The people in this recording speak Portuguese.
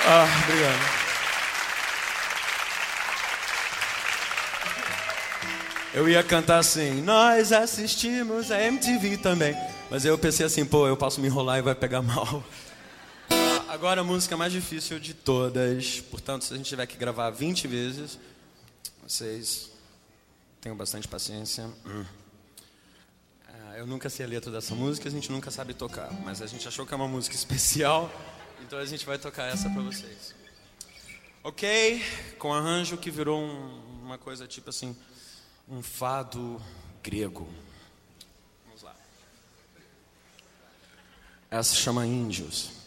Obrigado. Eu ia cantar assim, nós assistimos a MTV também. Mas aí eu pensei assim, pô, eu posso me enrolar e vai pegar mal. Agora a música mais difícil de todas. Portanto, se a gente tiver que gravar 20 vezes, vocês tenham bastante paciência. Eu nunca sei a letra dessa música, a gente nunca sabe tocar. Mas a gente achou que é uma música especial, então a gente vai tocar essa pra vocês. Ok? Com arranjo que virou uma coisa tipo assim, um fado grego. Vamos lá. Essa se chama Índios.